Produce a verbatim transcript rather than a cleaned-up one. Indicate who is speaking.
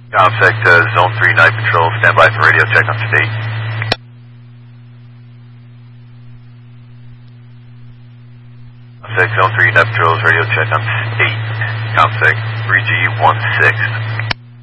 Speaker 1: ComSec to Zone three Night Patrol, stand by for radio check on state. ComSec Zone three Night Patrol's radio check on state. ComSec three G one six.